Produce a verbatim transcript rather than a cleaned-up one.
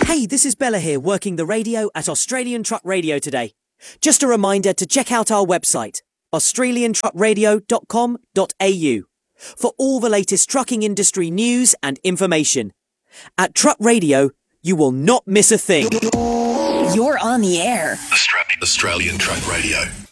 Hey, this is Bella here, working the radio at Australian Truck Radio today. Just a reminder to check out our website, australian truck radio dot com dot a u, for all the latest trucking industry news and information. At Truck Radio, you will not miss a thing. You're on the air. Australian Truck Radio.